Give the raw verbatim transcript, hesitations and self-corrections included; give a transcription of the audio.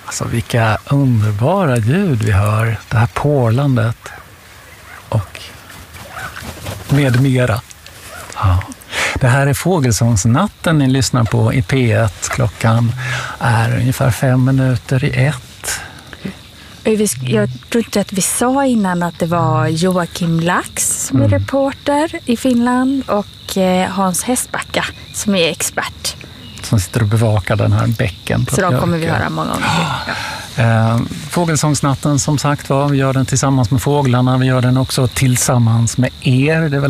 Alltså vilka underbara ljud vi hör. Det här porlandet och med mera. Ja. Det här är Fågelsångsnatten ni lyssnar på i P ett. Klockan är ungefär fem minuter i ett. Jag tror inte att vi sa innan att det var Joakim Lax som är mm. reporter i Finland och Hans Hästbacka som är expert. Som sitter och bevakar den här bäcken. Så de kommer vi höra många gånger. Ja. Eh, Fågelsångsnatten som sagt var, vi gör den tillsammans med fåglarna, vi gör den också tillsammans med er. Det är väl